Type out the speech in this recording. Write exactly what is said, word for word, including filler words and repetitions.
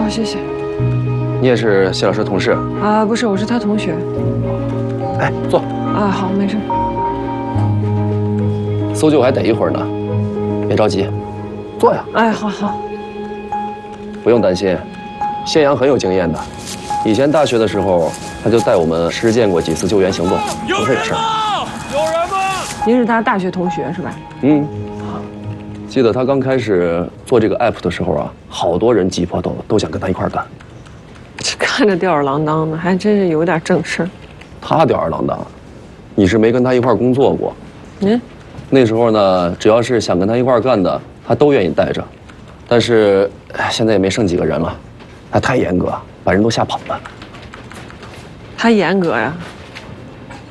好，谢谢。 你也是谢老师同事？ 啊，不是，我是他同学。 哎，坐。 啊，好，没事。 搜救还得一会儿呢，别着急，坐呀。 哎，好好。 不用担心，谢阳很有经验的，以前大学的时候他就带我们实践过几次救援行动，不是个事儿。 有人吗？ 您是他大学同学是吧？ 嗯。记得他刚开始做这个 app 的时候啊，好多人挤破头都想跟他一块儿干。 这看着吊儿郎当的，还真是有点正事儿。 他吊儿郎当，你是没跟他一块儿工作过。 嗯。 那时候呢，只要是想跟他一块儿干的，他都愿意带着。但是现在也没剩几个人了，他太严格，把人都吓跑了。 他严格呀？